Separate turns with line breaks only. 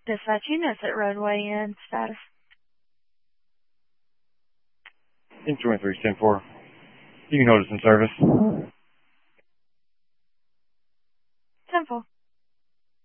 Dispatch units at roadway in status.
In 2310-4. You can hold us in service.